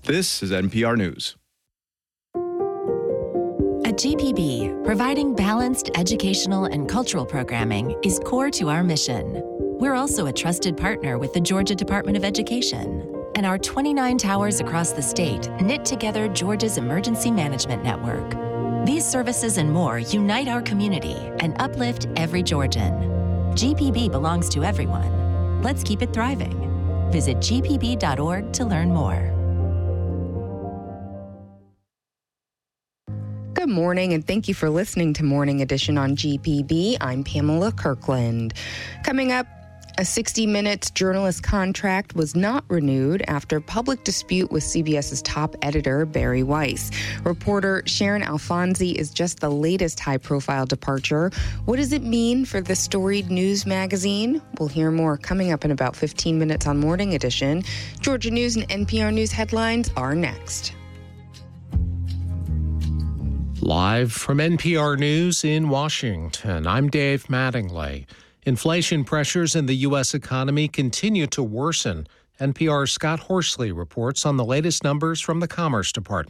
This is NPR News. At GPB, providing balanced educational and cultural programming is core to our mission. We're also a trusted partner with the Georgia Department of Education, and our 29 towers across the state knit together Georgia's emergency management network. These services and more unite our community and uplift every Georgian. GPB belongs to everyone. Let's keep it thriving. Visit gpb.org to learn more. Good morning, and thank you for listening to Morning Edition on GPB. I'm Pamela Kirkland. Coming up, a 60 Minutes journalist contract was not renewed after public dispute with CBS's top editor, Barry Weiss. Reporter Sharon Alfonsi is just the latest high-profile departure. What does it mean for the storied news magazine? We'll hear more coming up in about 15 minutes on Morning Edition. Georgia News and NPR News headlines are next. Live from NPR News in Washington, I'm Dave Mattingly. Inflation pressures in the U.S. economy continue to worsen. NPR's Scott Horsley reports on the latest numbers from the Commerce Department.